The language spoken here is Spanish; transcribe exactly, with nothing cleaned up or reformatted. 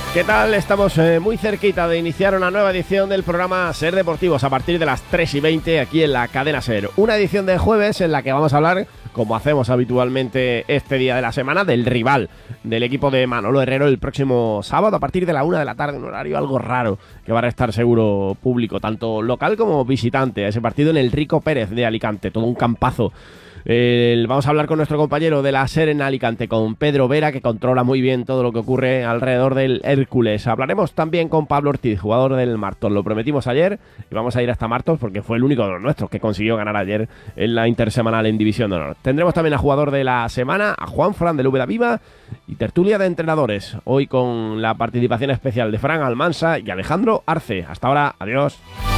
¿Qué tal? Estamos eh, muy cerquita de iniciar una nueva edición del programa Ser Deportivos a partir de las tres y veinte aquí en la cadena Ser. Una edición de jueves en la que vamos a hablar, como hacemos habitualmente este día de la semana, del rival del equipo de Manolo Herrero el próximo sábado a partir de la una de la tarde, un horario algo raro que va a restar seguro público, tanto local como visitante, a ese partido en el Rico Pérez de Alicante, todo un campazo. Eh, vamos a hablar con nuestro compañero de la SER en Alicante, con Pedro Vera, que controla muy bien todo lo que ocurre alrededor del Hércules. Hablaremos también con Pablo Ortiz, jugador del Martos. Lo prometimos ayer y vamos a ir hasta Martos porque fue el único de los nuestros que consiguió ganar ayer en la intersemanal en División de Honor. Tendremos también a jugador de la semana, a Juan Fran del Úbeda Viva, y tertulia de entrenadores, hoy con la participación especial de Fran Almansa y Alejandro Arce. Hasta ahora, adiós.